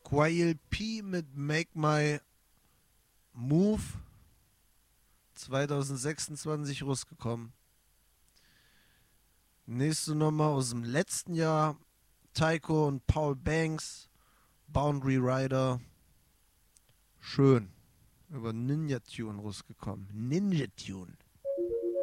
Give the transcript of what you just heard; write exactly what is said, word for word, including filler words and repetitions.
Quail P mit Make My Move zwanzig sechsundzwanzig rausgekommen. Nächste Nummer aus dem letzten Jahr. Tycho und Paul Banks, Boundary Rider. Schön. Über Ninja Tune rausgekommen. Ninja Tune.